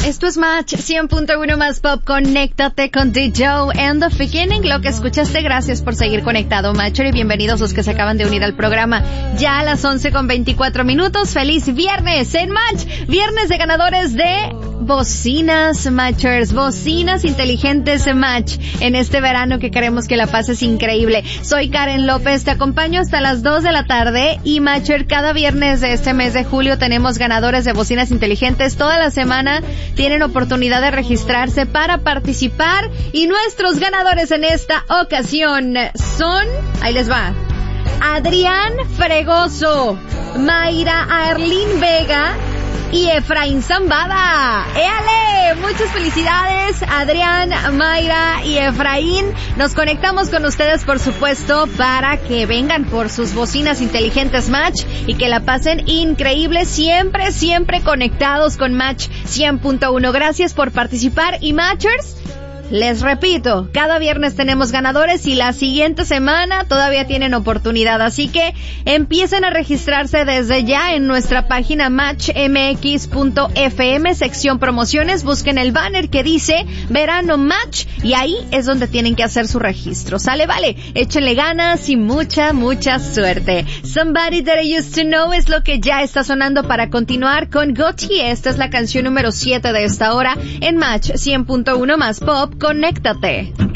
Esto es Match 100.1 más Pop. Conéctate con DJ and the Beginning. Lo que escuchaste, gracias por seguir conectado, Matcher, y bienvenidos los que se acaban de unir al programa. Ya a las 11:24. Feliz viernes en Match. Viernes de ganadores de bocinas, Matchers, bocinas inteligentes Match, en este verano que queremos que la pases increíble. Soy Karen López, te acompaño hasta las 2 de la tarde y Matcher, cada viernes de este mes de julio tenemos ganadores de bocinas inteligentes. Toda la semana tienen oportunidad de registrarse para participar y nuestros ganadores en esta ocasión son, ahí les va, Adrián Fregoso, Mayra Arlín Vega y Efraín Zambada. ¡Éale! Muchas felicidades, Adrián, Mayra y Efraín. Nos conectamos con ustedes, por supuesto, para que vengan por sus bocinas inteligentes Match y que la pasen increíble, siempre, siempre conectados con Match 100.1. Gracias por participar y Matchers, les repito, cada viernes tenemos ganadores y la siguiente semana todavía tienen oportunidad, así que empiecen a registrarse desde ya en nuestra página matchmx.fm, sección promociones, busquen el banner que dice Verano Match y ahí es donde tienen que hacer su registro. ¿Sale? Vale, échenle ganas y mucha, mucha suerte. Somebody That I Used to Know es lo que ya está sonando para continuar con Gotti. Esta es la canción número 7 de esta hora en Match 100.1 más Pop. Conéctate.